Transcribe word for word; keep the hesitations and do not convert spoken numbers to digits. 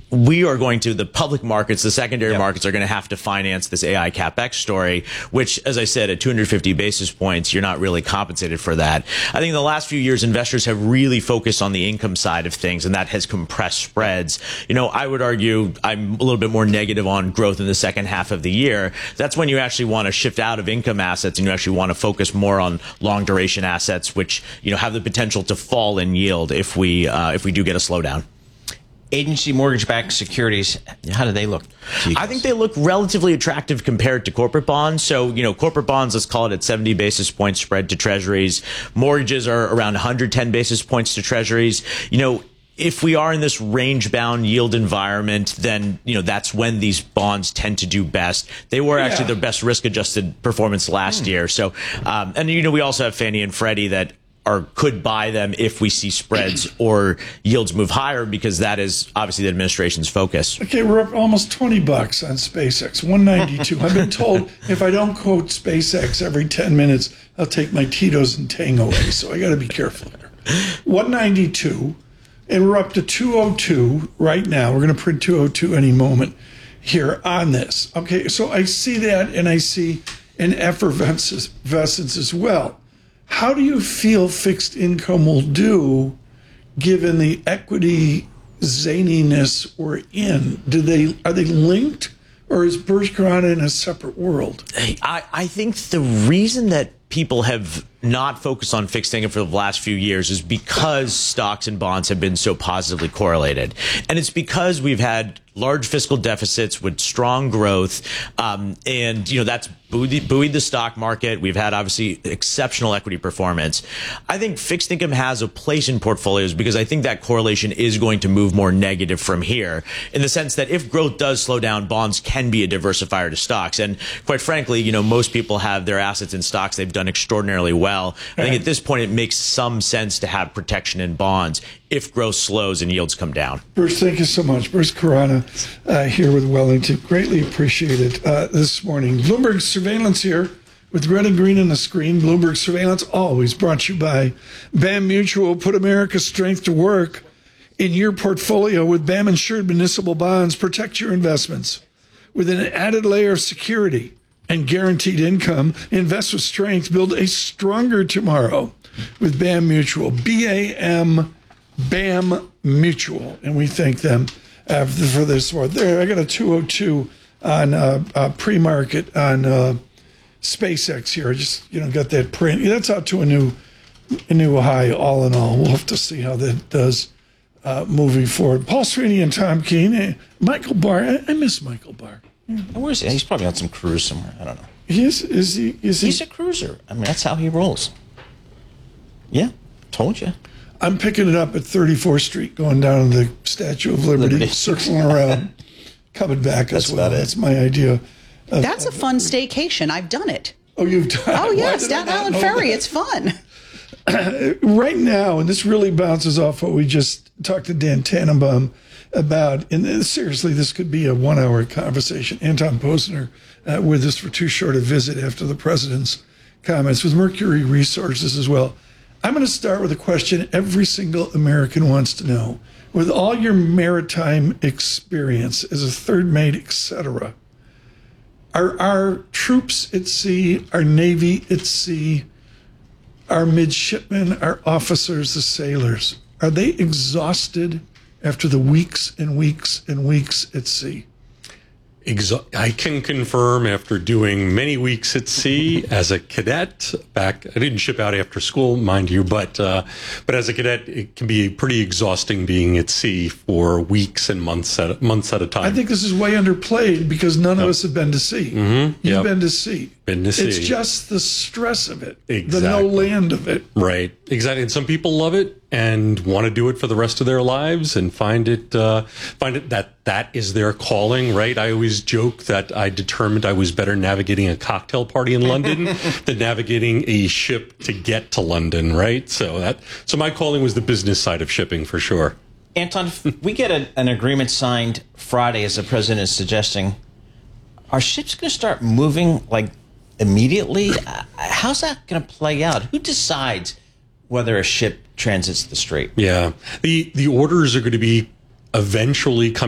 we are going to, the public markets, the secondary yep. markets are going to have to finance this A I CapEx story, which, as I said, at two hundred fifty basis points, you're not really compensated for that. I think in the last few years, investors have really focused on the income side of things, and that has compressed spreads. You know, I would argue I'm a little bit more negative on growth in the second half of the year. That's when you actually want to shift out of income assets and you actually want to focus more on long duration assets, which, you know, have the potential to fall in yield if we, uh, if we do get a slowdown. Agency mortgage-backed securities, how do they look? I think they look relatively attractive compared to corporate bonds. So, you know, corporate bonds, let's call it at seventy basis points spread to treasuries. Mortgages are around one hundred ten basis points to treasuries. You know, if we are in this range-bound yield environment, then, you know, that's when these bonds tend to do best. They were actually yeah. the best risk-adjusted performance last mm. year. So, um, and, you know, we also have Fannie and Freddie that or could buy them if we see spreads or yields move higher, because that is obviously the administration's focus. Okay, we're up almost twenty bucks on SpaceX, one ninety-two. I've been told if I don't quote SpaceX every ten minutes, I'll take my Tito's and Tang away. So I got to be careful here. one ninety-two, and we're up to two oh two right now. We're going to print two oh two any moment here on this. Okay, so I see that, and I see an effervescence as well. How do you feel fixed income will do given the equity zaniness we're in? Do they are they linked, or is Börse Khourouna in a separate world? I, I think the reason that people have not focused on fixed income for the last few years is because stocks and bonds have been so positively correlated. And it's because we've had large fiscal deficits with strong growth. Um, and, you know, that's buoyed, buoyed the stock market. We've had, obviously, exceptional equity performance. I think fixed income has a place in portfolios because I think that correlation is going to move more negative from here, in the sense that if growth does slow down, bonds can be a diversifier to stocks. And quite frankly, you know, most people have their assets in stocks. They've done extraordinarily well. I think at this point, it makes some sense to have protection in bonds if growth slows and yields come down. Bruce, thank you so much. Bruce Khourouna uh, here with Wellington. Greatly appreciate it uh, this morning. Bloomberg Surveillance here with red and green on the screen. Bloomberg Surveillance always brought to you by B A M Mutual. Put America's strength to work in your portfolio with B A M insured municipal bonds. Protect your investments with an added layer of security and guaranteed income. Invest with strength. Build a stronger tomorrow with B A M Mutual. B A M B A M Mutual, and we thank them uh, for this. There, I got a two oh two on uh, uh, pre-market on uh, SpaceX here. I just, you know, got that print. That's out to a new, a new high. All in all, we'll have to see how that does uh, moving forward. Paul Sweeney and Tom Keene, eh, Michael Barr. I, I miss Michael Barr. Yeah. Where is he? He's probably on some cruise somewhere. I don't know. He is. Is he? Is he? He's a cruiser. I mean, that's how he rolls. Yeah, told you. I'm picking it up at thirty-fourth Street, going down to the Statue of Liberty, Liberty. circling around, coming back That's as well. About it. That's my idea. Of, That's a fun staycation. I've done it. Oh, you've done it? Oh, yes, down Island Ferry. That? It's fun. Right now, and this really bounces off what we just talked to Dan Tannenbaum about, and seriously, this could be a one-hour conversation. Anton Posner uh, with us for too short a visit after the president's comments with Mercury Resources as well. I'm going to start with a question every single American wants to know. With all your maritime experience as a third mate, et cetera, are our troops at sea, our Navy at sea, our midshipmen, our officers, the sailors, are they exhausted after the weeks and weeks and weeks at sea? Exa- I can confirm, after doing many weeks at sea as a cadet back, I didn't ship out after school, mind you, but uh, but as a cadet, it can be pretty exhausting being at sea for weeks and months at months at a time. I think this is way underplayed because none yep. of us have been to sea. Mm-hmm. You've yep. been to sea. Been to sea. It's just the stress of it, exactly. the no land of it. Right, exactly. And some people love it and want to do it for the rest of their lives and find it uh, find it that that is their calling. Right. I always joke that I determined I was better navigating a cocktail party in London than navigating a ship to get to London. Right. So that so my calling was the business side of shipping for sure. Anton, if we get a, an agreement signed Friday, as the president is suggesting, are ships going to start moving like immediately? Uh, how's that going to play out? Who decides whether a ship transits the strait? Yeah, the the orders are going to be eventually coming